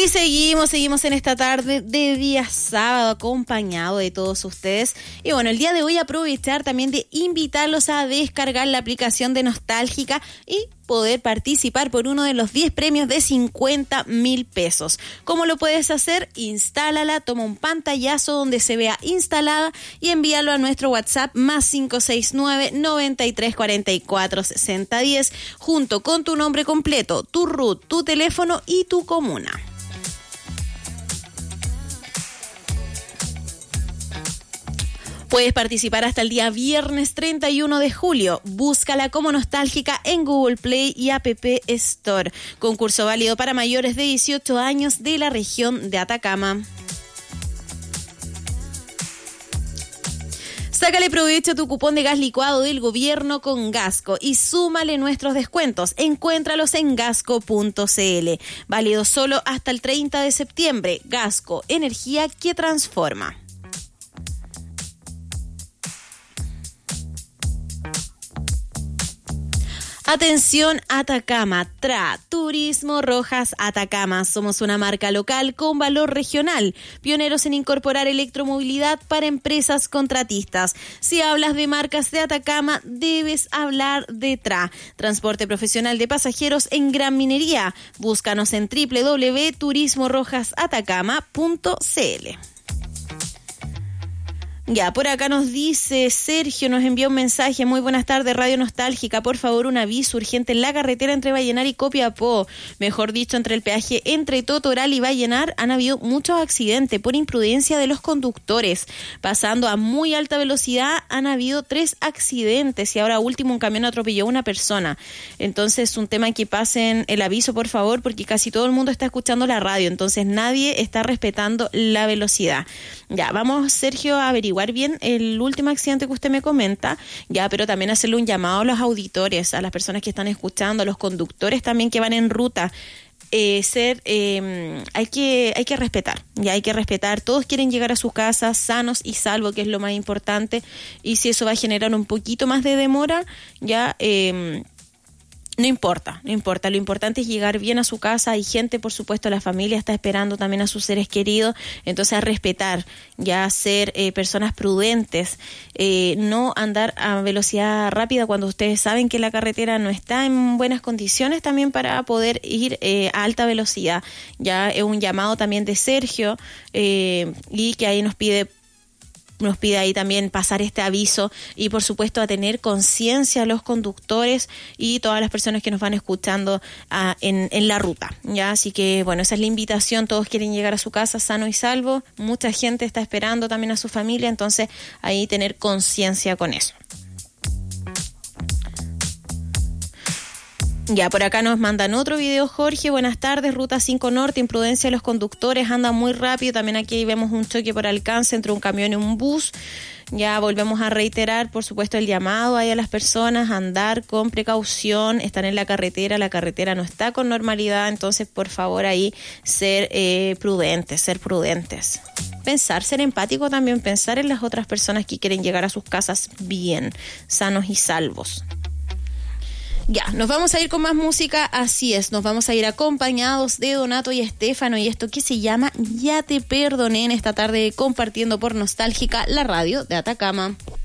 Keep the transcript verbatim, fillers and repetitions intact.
Y seguimos, seguimos en esta tarde de día sábado acompañado de todos ustedes. Y bueno, el día de hoy aprovechar también de invitarlos a descargar la aplicación de Nostálgica y poder participar por uno de los diez premios de cincuenta mil pesos. ¿Cómo lo puedes hacer? Instálala, toma un pantallazo donde se vea instalada y envíalo a nuestro WhatsApp más cinco seis nueve, noventa y tres cuarenta y cuatro, sesenta diez junto con tu nombre completo, tu R U T, tu teléfono y tu comuna. Puedes participar hasta el día viernes treinta y uno de julio. Búscala como Nostálgica en Google Play y App Store. Concurso válido para mayores de dieciocho años de la región de Atacama. Sácale provecho a tu cupón de gas licuado del gobierno con Gasco y súmale nuestros descuentos. Encuéntralos en gasco punto c l. Válido solo hasta el treinta de septiembre. Gasco, energía que transforma. Atención Atacama, T R A, Turismo Rojas Atacama. Somos una marca local con valor regional, pioneros en incorporar electromovilidad para empresas contratistas. Si hablas de marcas de Atacama, debes hablar de T R A, transporte profesional de pasajeros en gran minería. Búscanos en doble u doble u doble u punto turismo rojas atacama punto c l. Ya, por acá nos dice Sergio, nos envió un mensaje. Muy buenas tardes, Radio Nostálgica. Por favor, un aviso urgente en la carretera entre Vallenar y Copiapó. Mejor dicho, entre el peaje entre Totoral y Vallenar han habido muchos accidentes por imprudencia de los conductores. Pasando a muy alta velocidad han habido tres accidentes y ahora último un camión atropelló a una persona. Entonces, un tema que pasen el aviso, por favor, porque casi todo el mundo está escuchando la radio. Entonces, nadie está respetando la velocidad. Ya, vamos, Sergio, a averiguar bien el último accidente que usted me comenta, ya, pero también hacerle un llamado a los auditores, a las personas que están escuchando, a los conductores también que van en ruta. Eh, ser eh, hay que hay que respetar, ya hay que respetar. Todos quieren llegar a sus casas sanos y salvos, que es lo más importante, y si eso va a generar un poquito más de demora, ya eh, No importa, no importa. Lo importante es llegar bien a su casa. Hay gente, por supuesto, la familia está esperando también a sus seres queridos. Entonces, a respetar, ya ser eh, personas prudentes, eh, no andar a velocidad rápida cuando ustedes saben que la carretera no está en buenas condiciones también para poder ir eh, a alta velocidad. Ya es un llamado también de Sergio eh, y que ahí nos pide nos pide ahí también pasar este aviso y por supuesto a tener conciencia los conductores y todas las personas que nos van escuchando uh, en, en la ruta, ya, así que bueno, esa es la invitación. Todos quieren llegar a su casa sano y salvo, mucha gente está esperando también a su familia, entonces ahí tener conciencia con eso. Ya, por acá nos mandan otro video, Jorge. Buenas tardes, Ruta cinco Norte, imprudencia de los conductores, anda muy rápido. También aquí vemos un choque por alcance entre un camión y un bus. Ya volvemos a reiterar, por supuesto, el llamado ahí a las personas a andar con precaución, están en la carretera, la carretera no está con normalidad, entonces por favor ahí ser eh, prudentes, ser prudentes. Pensar, ser empático también, pensar en las otras personas que quieren llegar a sus casas bien, sanos y salvos. Ya, nos vamos a ir con más música, así es, nos vamos a ir acompañados de Donato y Estefano y esto que se llama Ya te perdoné en esta tarde compartiendo por Nostálgica, la radio de Atacama.